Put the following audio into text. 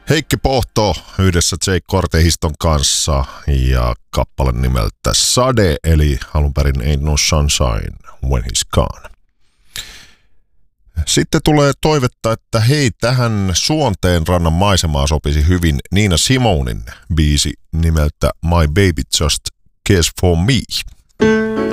Heikki Pohto yhdessä Jake Cortehiston kanssa ja kappale nimeltä Sade, eli alun perin Ain't No Sunshine When He's Gone. Sitten tulee toivetta, että hei, tähän Suonteen rannan maisemaa sopisi hyvin Nina Simonin biisi nimeltä My Baby Just Cares For Me.